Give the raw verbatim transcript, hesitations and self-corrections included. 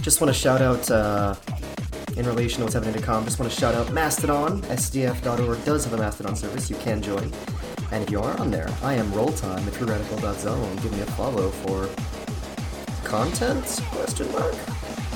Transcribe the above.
just want to shout out, uh, in relation to what's happening to Com, just want to shout out Mastodon. S D F dot org does have a Mastodon service you can join. And if you are on there, I am Rolltime at trueradical dot zone. Give me a follow for content? Question mark?